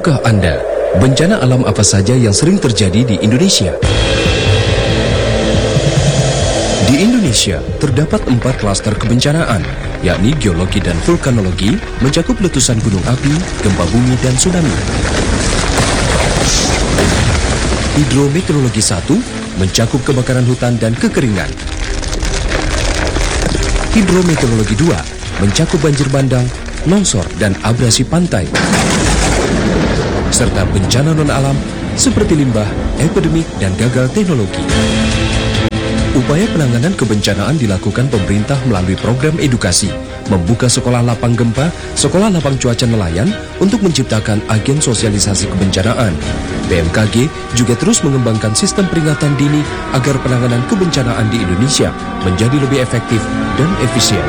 Tahukah Anda, bencana alam apa saja yang sering terjadi di Indonesia? Di Indonesia, terdapat 4 klaster kebencanaan, yakni geologi dan vulkanologi, mencakup letusan gunung api, gempa bumi, dan tsunami. Hidrometeorologi 1, mencakup kebakaran hutan dan kekeringan. Hidrometeorologi 2, mencakup banjir bandang, longsor, dan abrasi pantai. Serta bencana non-alam seperti limbah, epidemik, dan gagal teknologi. Upaya penanganan kebencanaan dilakukan pemerintah melalui program edukasi, membuka sekolah lapang gempa, sekolah lapang cuaca nelayan untuk menciptakan agen sosialisasi kebencanaan. BMKG juga terus mengembangkan sistem peringatan dini agar penanganan kebencanaan di Indonesia menjadi lebih efektif dan efisien.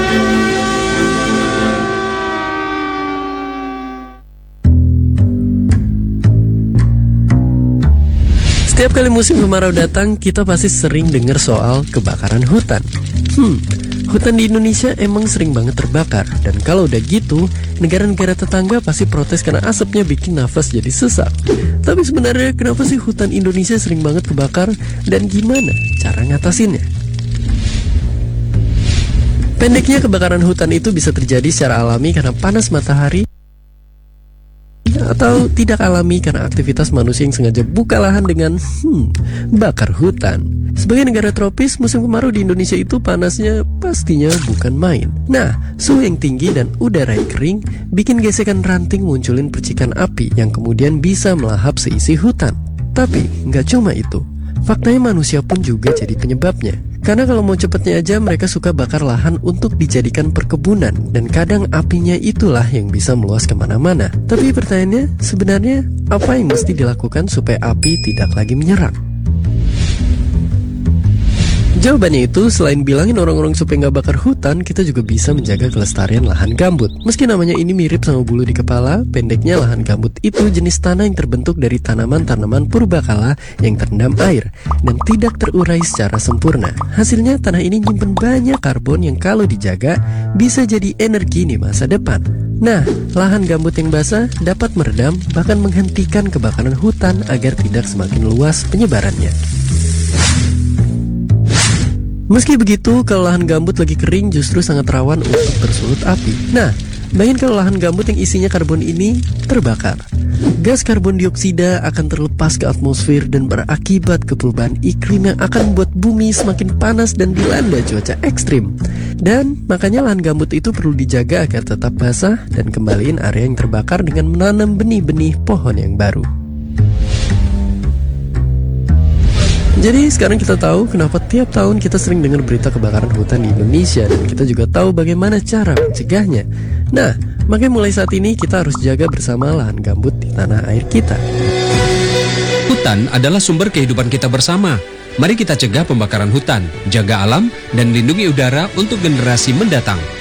Setiap kali musim kemarau datang, kita pasti sering dengar soal kebakaran hutan. Hutan di Indonesia emang sering banget terbakar. Dan kalau udah gitu, negara-negara tetangga pasti protes karena asapnya bikin nafas jadi sesak. Tapi sebenarnya kenapa sih hutan Indonesia sering banget kebakar? Dan gimana cara ngatasinnya? Pendeknya, kebakaran hutan itu bisa terjadi secara alami karena panas matahari, atau tidak alami karena aktivitas manusia yang sengaja buka lahan dengan bakar hutan. Sebagai negara tropis, musim kemarau di Indonesia itu panasnya pastinya bukan main. Nah, suhu yang tinggi dan udara yang kering bikin gesekan ranting munculin percikan api yang kemudian bisa melahap seisi hutan. Tapi nggak cuma itu, faktanya manusia pun juga jadi penyebabnya. Karena kalau mau cepetnya aja, mereka suka bakar lahan untuk dijadikan perkebunan. Dan kadang apinya itulah yang bisa meluas kemana-mana. Tapi pertanyaannya, sebenarnya apa yang mesti dilakukan supaya api tidak lagi menyerang? Jawabannya itu, selain bilangin orang-orang supaya nggak bakar hutan, kita juga bisa menjaga kelestarian lahan gambut. Meski namanya ini mirip sama bulu di kepala, pendeknya lahan gambut itu jenis tanah yang terbentuk dari tanaman-tanaman purbakala yang terendam air dan tidak terurai secara sempurna. Hasilnya, tanah ini nyimpen banyak karbon yang kalau dijaga bisa jadi energi di masa depan. Nah, lahan gambut yang basah dapat meredam bahkan menghentikan kebakaran hutan agar tidak semakin luas penyebarannya. Meski begitu, kalau lahan gambut lagi kering justru sangat rawan untuk tersulut api. Nah, bayangin kalau lahan gambut yang isinya karbon ini terbakar. Gas karbon dioksida akan terlepas ke atmosfer dan berakibat ke perubahan iklim yang akan membuat bumi semakin panas dan dilanda cuaca ekstrim. Dan makanya lahan gambut itu perlu dijaga agar tetap basah dan kembaliin area yang terbakar dengan menanam benih-benih pohon yang baru. Jadi sekarang kita tahu kenapa tiap tahun kita sering dengar berita kebakaran hutan di Indonesia, dan kita juga tahu bagaimana cara mencegahnya. Nah, makanya mulai saat ini kita harus jaga bersama lahan gambut di tanah air kita. Hutan adalah sumber kehidupan kita bersama. Mari kita cegah pembakaran hutan, jaga alam, dan lindungi udara untuk generasi mendatang.